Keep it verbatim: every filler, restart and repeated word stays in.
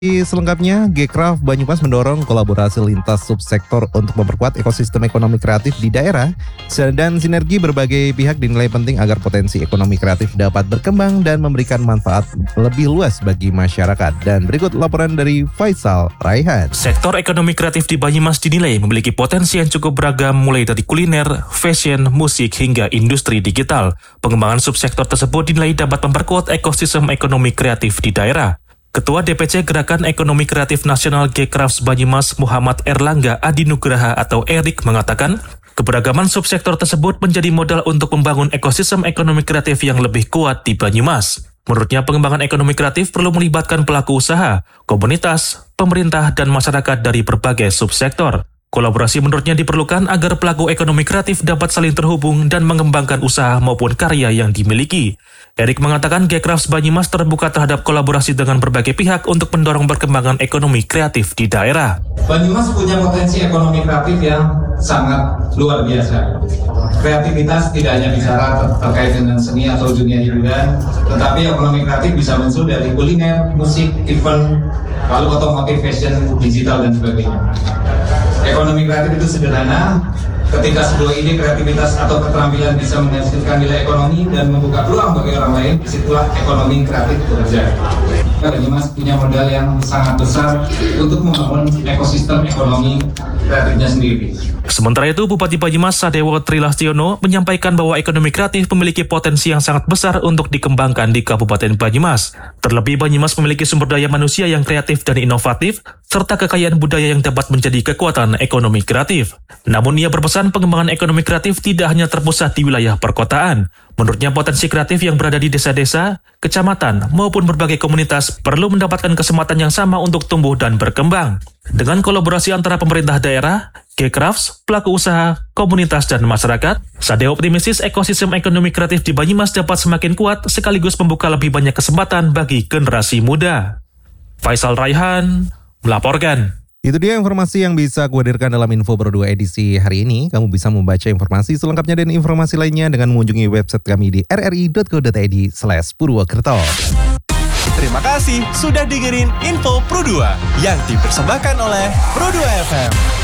Selengkapnya, Gcraft Banyumas mendorong kolaborasi lintas subsektor untuk memperkuat ekosistem ekonomi kreatif di daerah, dan sinergi berbagai pihak dinilai penting agar potensi ekonomi kreatif dapat berkembang dan memberikan manfaat lebih luas bagi masyarakat. Dan berikut laporan dari Faisal Raihan. Sektor ekonomi kreatif di Banyumas dinilai memiliki potensi yang cukup beragam mulai dari kuliner, fashion, musik, hingga industri digital. Pengembangan subsektor tersebut dinilai dapat memperkuat ekosistem ekonomi kreatif di daerah. Ketua D P C Gerakan Ekonomi Kreatif Nasional Gcraft Banyumas Muhammad Erlangga Adinugraha atau Erik mengatakan, keberagaman subsektor tersebut menjadi modal untuk membangun ekosistem ekonomi kreatif yang lebih kuat di Banyumas. Menurutnya, pengembangan ekonomi kreatif perlu melibatkan pelaku usaha, komunitas, pemerintah, dan masyarakat dari berbagai subsektor. Kolaborasi menurutnya diperlukan agar pelaku ekonomi kreatif dapat saling terhubung dan mengembangkan usaha maupun karya yang dimiliki. Erik mengatakan Gcraft Banyumas terbuka terhadap kolaborasi dengan berbagai pihak untuk mendorong perkembangan ekonomi kreatif di daerah. Banyumas punya potensi ekonomi kreatif yang sangat luar biasa. Kreativitas tidak hanya bicara ter terkait dengan seni atau dunia hiburan, tetapi ekonomi kreatif bisa muncul dari kuliner, musik, event, lalu otomotif, fashion, digital, dan sebagainya. Ekonomi kreatif itu sederhana, ketika sebuah ide kreativitas atau keterampilan bisa menghasilkan nilai ekonomi dan membuka peluang bagi orang lain, disitulah ekonomi kreatif bekerja. Banyumas punya modal yang sangat besar untuk membangun ekosistem ekonomi kreatifnya sendiri. Sementara itu, Bupati Banyumas Sadewo Trilastiono menyampaikan bahwa ekonomi kreatif memiliki potensi yang sangat besar untuk dikembangkan di Kabupaten Banyumas. Terlebih, Banyumas memiliki sumber daya manusia yang kreatif dan inovatif, serta kekayaan budaya yang dapat menjadi kekuatan ekonomi kreatif. Namun ia berpesan pengembangan ekonomi kreatif tidak hanya terpusat di wilayah perkotaan. Menurutnya, potensi kreatif yang berada di desa-desa, kecamatan, maupun berbagai komunitas perlu mendapatkan kesempatan yang sama untuk tumbuh dan berkembang. Dengan kolaborasi antara pemerintah daerah, Gcraft, pelaku usaha, komunitas, dan masyarakat, Sadewo optimistis ekosistem ekonomi kreatif di Banyumas dapat semakin kuat sekaligus membuka lebih banyak kesempatan bagi generasi muda. Faisal Raihan melaporkan. Itu dia informasi yang bisa aku hadirkan dalam Info Per dua edisi hari ini. Kamu bisa membaca informasi selengkapnya dan informasi lainnya dengan mengunjungi website kami di r r i dot co dot i d slash purwokerto. Terima kasih sudah dengerin Info Pro dua yang dipersembahkan oleh Pro dua F M.